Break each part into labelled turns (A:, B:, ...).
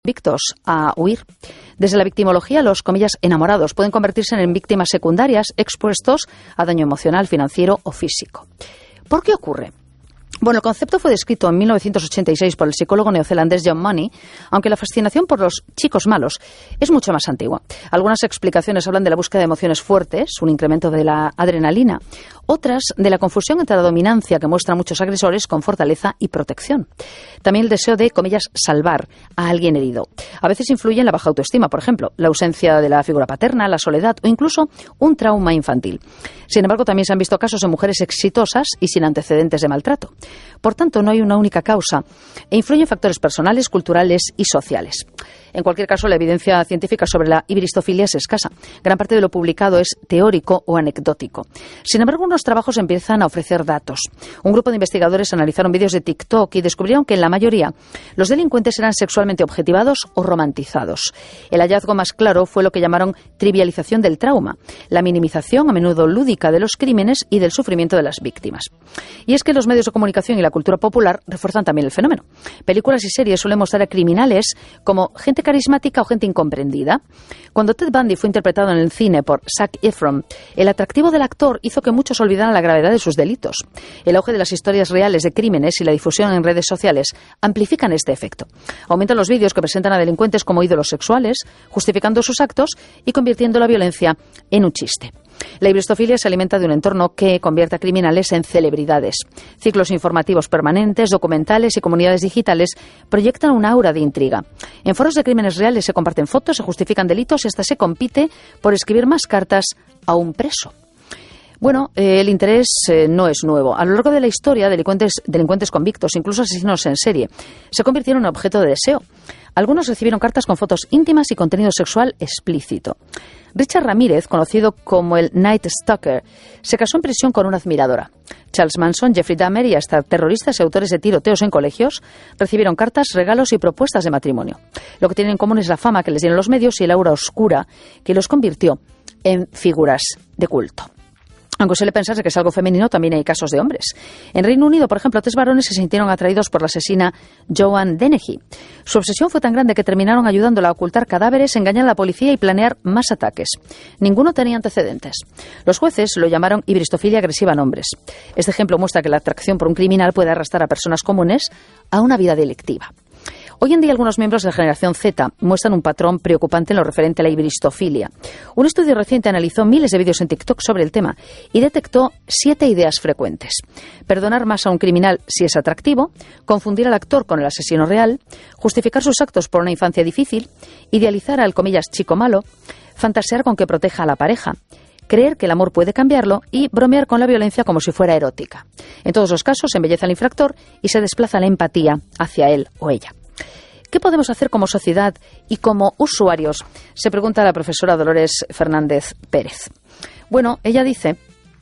A: convictos a huir. Desde la victimología, los, comillas, enamorados pueden convertirse en víctimas secundarias expuestos a daño emocional, financiero o físico. ¿Por qué ocurre? Bueno, el concepto fue descrito en 1986 por el psicólogo neozelandés John Money, aunque la fascinación por los chicos malos es mucho más antigua. Algunas explicaciones hablan de la búsqueda de emociones fuertes, un incremento de la adrenalina, otras de la confusión entre la dominancia que muestran muchos agresores con fortaleza y protección. También el deseo de, comillas, salvar a alguien herido. A veces influye en la baja autoestima, por ejemplo, la ausencia de la figura paterna, la soledad o incluso un trauma infantil. Sin embargo, también se han visto casos de mujeres exitosas y sin antecedentes de maltrato. Por tanto, no hay una única causa e influyen factores personales, culturales y sociales. En cualquier caso, la evidencia científica sobre la ibristofilia es escasa. Gran parte de lo publicado es teórico o anecdótico. Sin embargo, unos trabajos empiezan a ofrecer datos. Un grupo de investigadores analizaron vídeos de TikTok y descubrieron que en la mayoría los delincuentes eran sexualmente objetivados o romantizados. El hallazgo más claro fue lo que llamaron trivialización del trauma, la minimización a menudo lúdica de los crímenes y del sufrimiento de las víctimas. Y es que los medios de comunicación y la cultura popular refuerzan también el fenómeno. Películas y series suelen mostrar a criminales como gente carismática o gente incomprendida. Cuando Ted Bundy fue interpretado en el cine por Zac Efron, el atractivo del actor hizo que muchos olvidaran la gravedad de sus delitos. El auge de las historias reales de crímenes y la difusión en redes sociales amplifican este efecto. Aumentan los vídeos que presentan a delincuentes como ídolos sexuales, justificando sus actos y convirtiendo la violencia en un chiste. La ibristofilia se alimenta de un entorno que convierte a criminales en celebridades. Ciclos informativos permanentes, documentales y comunidades digitales proyectan un aura de intriga. En foros de crímenes reales se comparten fotos, se justifican delitos y hasta se compite por escribir más cartas a un preso. Bueno, el interés no es nuevo. A lo largo de la historia, delincuentes convictos, incluso asesinos en serie, se convirtieron en objeto de deseo. Algunos recibieron cartas con fotos íntimas y contenido sexual explícito. Richard Ramírez, conocido como el Night Stalker, se casó en prisión con una admiradora. Charles Manson, Jeffrey Dahmer y hasta terroristas y autores de tiroteos en colegios recibieron cartas, regalos y propuestas de matrimonio. Lo que tienen en común es la fama que les dieron los medios y el aura oscura que los convirtió en figuras de culto. Aunque suele pensarse que es algo femenino, también hay casos de hombres. En Reino Unido, por ejemplo, 3 varones se sintieron atraídos por la asesina Joan Dennehy. Su obsesión fue tan grande que terminaron ayudándola a ocultar cadáveres, engañar a la policía y planear más ataques. Ninguno tenía antecedentes. Los jueces lo llamaron ibristofilia agresiva en hombres. Este ejemplo muestra que la atracción por un criminal puede arrastrar a personas comunes a una vida delictiva. Hoy en día algunos miembros de la generación Z muestran un patrón preocupante en lo referente a la ibristofilia. Un estudio reciente analizó miles de vídeos en TikTok sobre el tema y detectó 7 ideas frecuentes. Perdonar más a un criminal si es atractivo, confundir al actor con el asesino real, justificar sus actos por una infancia difícil, idealizar al, comillas, chico malo, fantasear con que proteja a la pareja, creer que el amor puede cambiarlo y bromear con la violencia como si fuera erótica. En todos los casos se embellece al infractor y se desplaza la empatía hacia él o ella. ¿Qué podemos hacer como sociedad y como usuarios?, se pregunta la profesora Dolores Fernández Pérez. Bueno, ella dice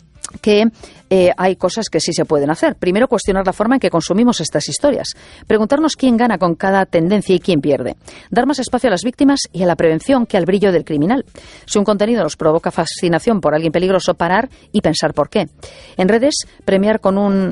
A: que hay cosas que sí se pueden hacer. Primero, cuestionar la forma en que consumimos estas historias. Preguntarnos quién gana con cada tendencia y quién pierde. Dar más espacio a las víctimas y a la prevención que al brillo del criminal. Si un contenido nos provoca fascinación por alguien peligroso, parar y pensar por qué. En redes, no premiar con un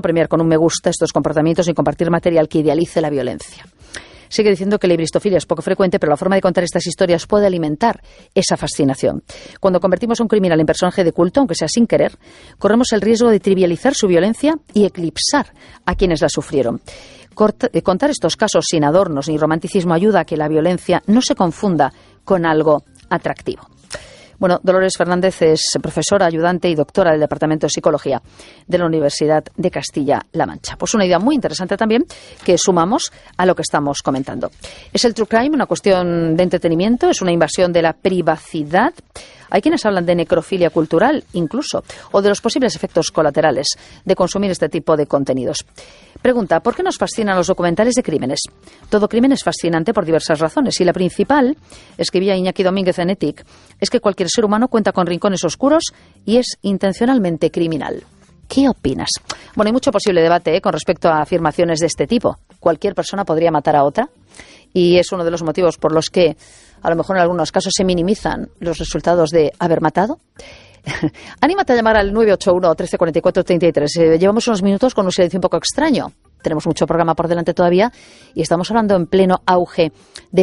A: me gusta estos comportamientos ni compartir material que idealice la violencia. Sigue diciendo que la ibristofilia es poco frecuente, pero la forma de contar estas historias puede alimentar esa fascinación. Cuando convertimos a un criminal en personaje de culto, aunque sea sin querer, corremos el riesgo de trivializar su violencia y eclipsar a quienes la sufrieron. Contar estos casos sin adornos ni romanticismo ayuda a que la violencia no se confunda con algo atractivo. Bueno, Dolores Fernández es profesora, ayudante y doctora del Departamento de Psicología de la Universidad de Castilla-La Mancha. Pues una idea muy interesante también que sumamos a lo que estamos comentando. ¿Es el true crime una cuestión de entretenimiento? ¿Es una invasión de la privacidad? Hay quienes hablan de necrofilia cultural, incluso, o de los posibles efectos colaterales de consumir este tipo de contenidos. Pregunta, ¿por qué nos fascinan los documentales de crímenes? Todo crimen es fascinante por diversas razones, y la principal, escribía Iñaki Domínguez en ETIC, es que cualquier ser humano cuenta con rincones oscuros y es intencionalmente criminal. ¿Qué opinas? Bueno, hay mucho posible debate con respecto a afirmaciones de este tipo. ¿Cualquier persona podría matar a otra? Y es uno de los motivos por los que, a lo mejor en algunos casos, se minimizan los resultados de haber matado. Anímate a llamar al 981 1344 33. Llevamos unos minutos con un silencio un poco extraño. tenemos mucho programa por delante todavía y estamos hablando en pleno auge de